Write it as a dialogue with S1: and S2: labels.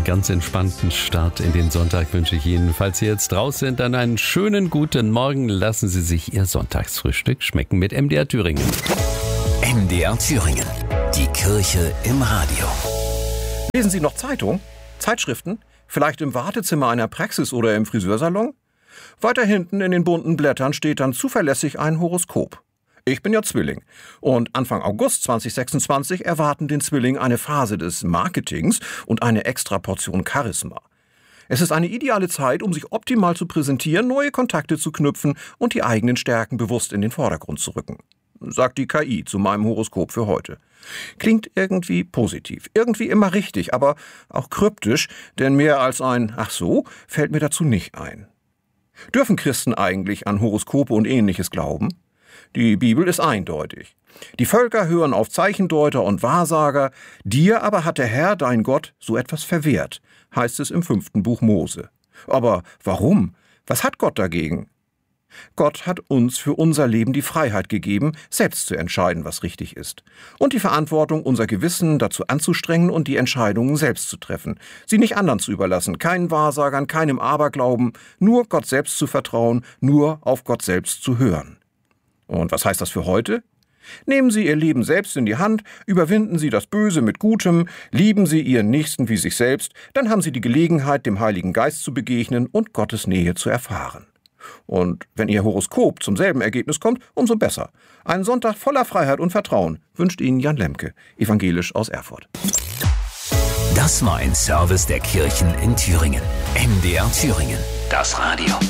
S1: ganz entspannten Start in den Sonntag wünsche ich Ihnen. Falls Sie jetzt raus sind, dann einen schönen guten Morgen. Lassen Sie sich Ihr Sonntagsfrühstück schmecken mit MDR Thüringen.
S2: MDR Thüringen. Die Kirche im Radio.
S3: Lesen Sie noch Zeitung? Zeitschriften? Vielleicht im Wartezimmer einer Praxis oder im Friseursalon? Weiter hinten in den bunten Blättern steht dann zuverlässig ein Horoskop. Ich bin ja Zwilling. Und Anfang August 2026 erwarten den Zwilling eine Phase des Marketings und eine extra Portion Charisma. Es ist eine ideale Zeit, um sich optimal zu präsentieren, neue Kontakte zu knüpfen und die eigenen Stärken bewusst in den Vordergrund zu rücken. Sagt die KI zu meinem Horoskop für heute. Klingt irgendwie positiv, irgendwie immer richtig, aber auch kryptisch, denn mehr als ein »Ach so« fällt mir dazu nicht ein. Dürfen Christen eigentlich an Horoskope und Ähnliches glauben? Die Bibel ist eindeutig. Die Völker hören auf Zeichendeuter und Wahrsager, dir aber hat der Herr, dein Gott, so etwas verwehrt, heißt es im 5. Buch Mose. Aber warum? Was hat Gott dagegen? Gott hat uns für unser Leben die Freiheit gegeben, selbst zu entscheiden, was richtig ist. Und die Verantwortung, unser Gewissen dazu anzustrengen und die Entscheidungen selbst zu treffen. Sie nicht anderen zu überlassen, keinen Wahrsagern, keinem Aberglauben, nur Gott selbst zu vertrauen, nur auf Gott selbst zu hören. Und was heißt das für heute? Nehmen Sie Ihr Leben selbst in die Hand, überwinden Sie das Böse mit Gutem, lieben Sie Ihren Nächsten wie sich selbst, dann haben Sie die Gelegenheit, dem Heiligen Geist zu begegnen und Gottes Nähe zu erfahren. Und wenn Ihr Horoskop zum selben Ergebnis kommt, umso besser. Einen Sonntag voller Freiheit und Vertrauen wünscht Ihnen Jan Lemke, evangelisch aus Erfurt.
S2: Das war ein Service der Kirchen in Thüringen. MDR Thüringen. Das Radio.